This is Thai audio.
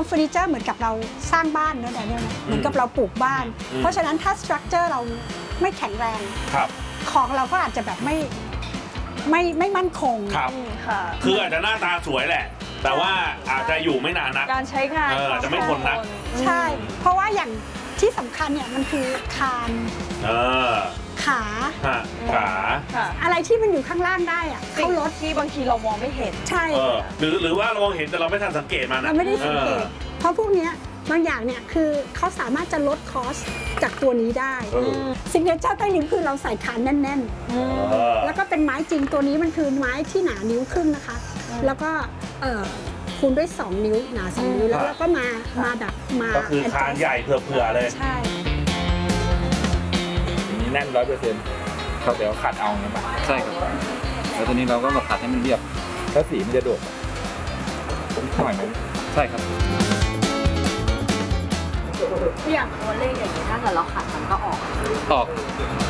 ำเฟอร์นิเจอร์เหมือนกับเราสร้างบ้านเนอะแต่เนี่ยนะเหมือนกับเราปลูกบ้าน เพราะฉะนั้นถ้าสตรัคเจอร์เราไม่แข็งแรงของเราก็อาจจะแบบไม่มั่นคงครับคืออาจจะหน้าตาสวยแหละ แต่ว่าอาจจะอยู่ไม่นานนักการใช้งานอาจจะไม่ทนนักใช่เพราะว่าอย่างที่สำคัญเนี่ยมันคือคานขาอะไรที่มันอยู่ข้างล่างได้อะเขาลดที่บางทีเรามองไม่เห็นใช่หรือว่าเรามองเห็นแต่เราไม่ทันสังเกตมันเราไม่ได้สังเกตเพราะพวกเนี้ยบางอย่างเนี่ยคือเขาสามารถจะลดคอสจากตัวนี้ได้ซิกเนเจอร์ใต้ลิ้นคือเราใส่คานแน่นๆแล้วก็เป็นไม้จริงตัวนี้มันคือไม้ที่หนานิ้วครึ่งนะคะแล้วก็คูณด้วย2 นิ้วหนา2 นิ้วแล้วก็มาแบบมาก็คือคานใหญ่เผื่อเลยใช่อย่างนี้แน่น100%เขาเดี๋ยวขัดเอาเนี่ยมาใช่ครับแล้วตอนนี้เราก็มาขัดให้มันเรียบแล้วสีมันจะโดดหน่อยนึงใช่ครับอย่างตัวเลขอย่างนี้ถ้าเกิดเราขัดมันก็ออก